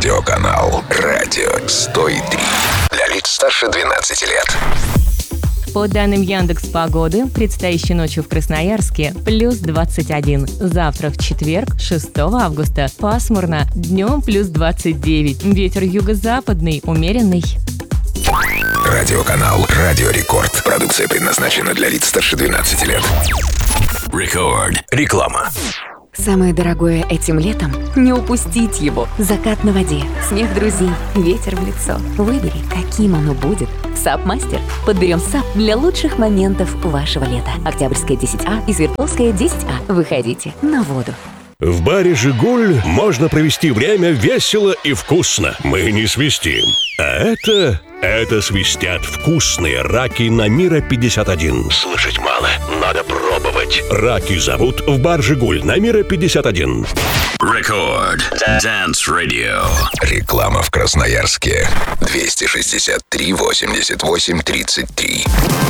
Радиоканал «Радио 103». Для лиц старше 12 лет. По данным Яндекс.Погоды, предстоящей ночью в Красноярске плюс 21. Завтра в четверг, 6 августа, пасмурно, днем плюс 29. Ветер юго-западный, умеренный. Радиоканал «Радио Рекорд». Продукция предназначена для лиц старше 12 лет. Рекорд. Реклама. Самое дорогое этим летом – не упустить его. Закат на воде, смех друзей, ветер в лицо. Выбери, каким оно будет. САП-мастер. Подберем САП для лучших моментов вашего лета. Октябрьская 10А и Свердловская 10А. Выходите на воду. В баре «Жигуль» можно провести время весело и вкусно. Мы не свистим. А это свистят вкусные раки на Мира 51. Слышать мало, надо пробовать. Раки зовут в бар «Жигуль» на Мира 51. Рекорд. Dance Radio. Реклама в Красноярске. 263 88 33.